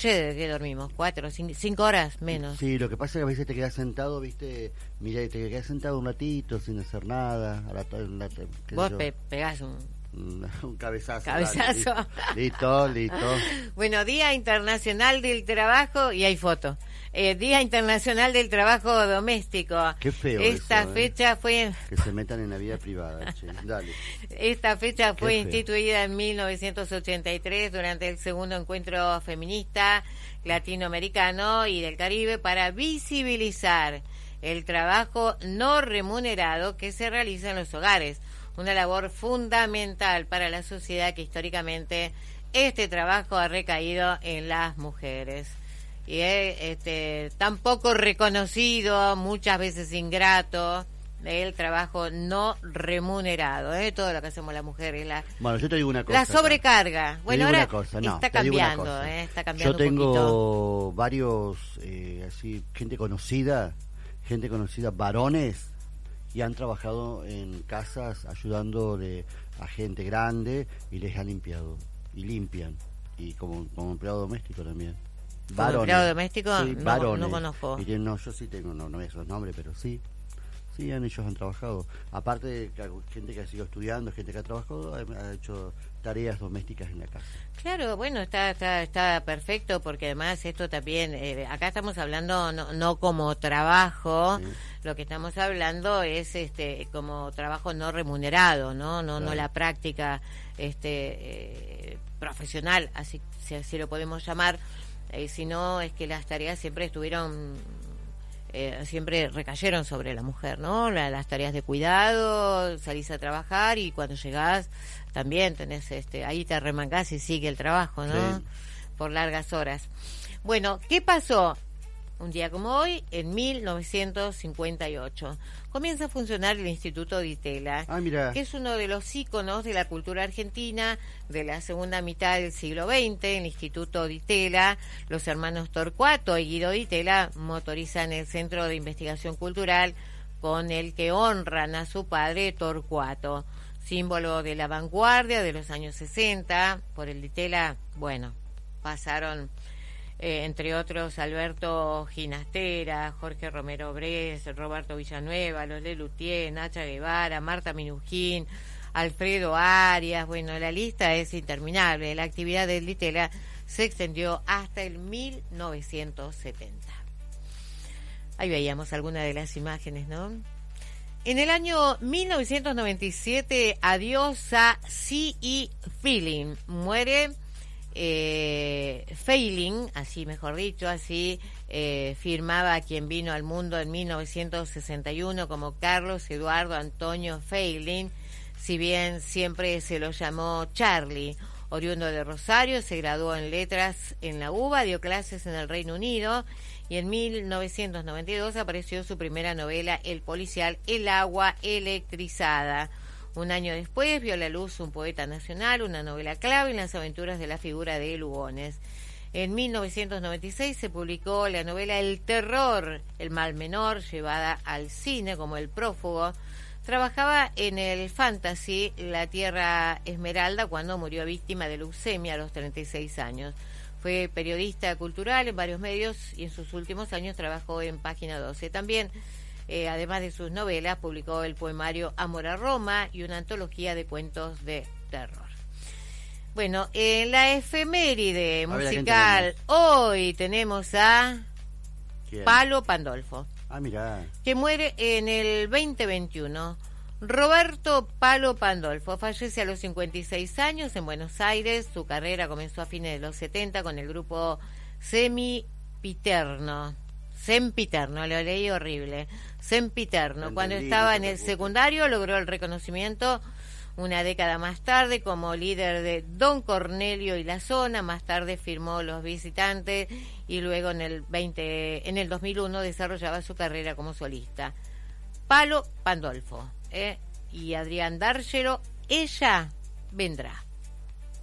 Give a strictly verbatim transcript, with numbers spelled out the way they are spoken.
noche, ¿de qué dormimos? ¿Cuatro, cinco, cinco horas menos? Sí, lo que pasa es que a veces te quedas sentado, viste, mira, te quedas sentado un ratito sin hacer nada. A la, la, qué Vos sé yo, pe pegás un... un, un cabezazo. Cabezazo. Dale, listo, listo. Bueno, Día Internacional del Trabajo, y hay foto. Eh, Día Internacional del Trabajo Doméstico. Qué feo Esta eso, fecha ¿eh? fue... Que se metan en la vida privada, che. Dale. Esta fecha fue Qué feo. instituida en mil novecientos ochenta y tres durante el segundo encuentro feminista latinoamericano y del Caribe para visibilizar el trabajo no remunerado que se realiza en los hogares, una labor fundamental para la sociedad que históricamente este trabajo ha recaído en las mujeres. Y es este, tan poco reconocido, muchas veces ingrato, el trabajo no remunerado, ¿eh? Todo lo que hacemos las mujeres, la, Bueno, yo te digo una cosa. la sobrecarga. Acá. Bueno, te digo ahora una cosa, no, está te digo una cambiando, cosa. ¿eh? Está cambiando Yo tengo un poquito. varios, eh, así, gente conocida, gente conocida, varones, y han trabajado en casas ayudando de, a gente grande y les han limpiado, y limpian, y como, como empleado doméstico también. ¿Como empleado doméstico? Sí, no, varones. no conozco. Y tienen, no, yo sí tengo, no, no me esos nombres, pero sí. Sí, han, ellos han trabajado. Aparte de que, gente que ha seguido estudiando, gente que ha trabajado, ha, ha hecho tareas domésticas en la casa. Claro, bueno, está está está perfecto, porque además esto también, eh, acá estamos hablando no, no como trabajo, sí. Lo que estamos hablando es este como trabajo no remunerado, no no claro. No la práctica este eh, profesional, así si así lo podemos llamar, eh, sino es que las tareas siempre estuvieron Eh, siempre recayeron sobre la mujer, ¿no? La, las tareas de cuidado, salís a trabajar y cuando llegás también tenés, este, ahí te remangás y sigue el trabajo, ¿no? Sí. Por largas horas. Bueno, ¿qué pasó? Un día como hoy, en mil novecientos cincuenta y ocho, comienza a funcionar el Instituto Di Tella, ah, mira. que es uno de los íconos de la cultura argentina de la segunda mitad del siglo veinte. El Instituto Di Tella, los hermanos Torcuato y Guido Di Tella motorizan el Centro de Investigación Cultural con el que honran a su padre Torcuato, símbolo de la vanguardia de los años sesenta. Por el Di Tella, bueno, pasaron... Eh, entre otros Alberto Ginastera, Jorge Romero Bres, Roberto Villanueva, los Lelutier, Nacha Guevara, Marta Minujín, Alfredo Arias. Bueno, la lista es interminable. La actividad del Di Tella se extendió hasta el mil novecientos setenta. Ahí veíamos algunas de las imágenes, ¿no? En el año mil novecientos noventa y siete, adiós a C E. Feeling, muere Eh, Feiling, así mejor dicho, así eh, firmaba quien vino al mundo en mil novecientos sesenta y uno como Carlos Eduardo Antonio Feiling, si bien siempre se lo llamó Charlie. Oriundo de Rosario, se graduó en letras en la U B A, dio clases en el Reino Unido y en mil novecientos noventa y dos apareció su primera novela, el policial El agua electrizada. Un año después vio la luz Un poeta nacional, una novela clave en las aventuras de la figura de Lugones. En mil novecientos noventa y seis se publicó la novela El terror, el mal menor, llevada al cine como El prófugo. Trabajaba en el fantasy La Tierra Esmeralda cuando murió víctima de leucemia a los treinta y seis años. Fue periodista cultural en varios medios y en sus últimos años trabajó en Página doce. También... Eh, además de sus novelas, publicó el poemario Amor a Roma y una antología de cuentos de terror. Bueno, en la efeméride musical, hoy tenemos a ¿Quién? Palo Pandolfo. Ah, mirá. Que muere en el veinte veintiuno. Roberto Palo Pandolfo fallece a los cincuenta y seis años en Buenos Aires. Su carrera comenzó a fines de los setenta con el grupo Sempiterno. Sempiterno, lo leí horrible. Sempiterno, cuando estaba en el secundario logró el reconocimiento una década más tarde como líder de Don Cornelio y la Zona. Más tarde firmó Los Visitantes y luego en el veinte, en el dos mil uno desarrollaba su carrera como solista. Palo Pandolfo, ¿eh? Y Adrián D'Argelo, Ella vendrá.